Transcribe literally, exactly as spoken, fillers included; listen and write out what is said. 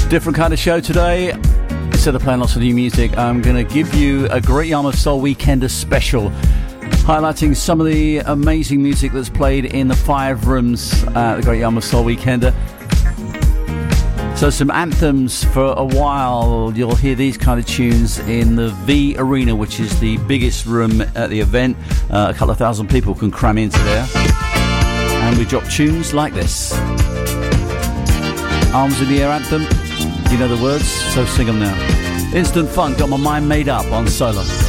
Different kind of show today. Instead of playing lots of new music, I'm going to give you a Great Yarmouth Soul Weekender special, highlighting some of the amazing music that's played in the five rooms at the Great Yarmouth Soul Weekender. So some anthems for a while. You'll hear these kind of tunes in the V Arena, which is the biggest room at the event. Uh, a couple of thousand people can cram into there. And we drop tunes like this. Arms in the Air anthem. You know the words, so sing them now. Instant Funk, got my mind made up on Solar.